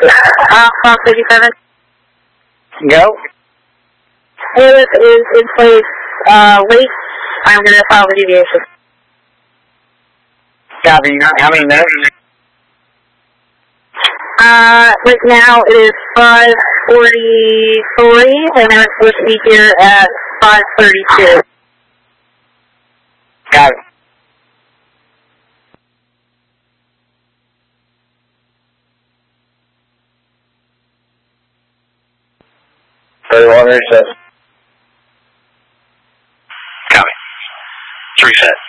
Fox 57. Go. Airlift is in place, late. I'm going to file the deviation. Copy. How many minutes? Right now it is 5:43, and I'm supposed to be here at 5:32. Got it. Recess. Copy. It's reset.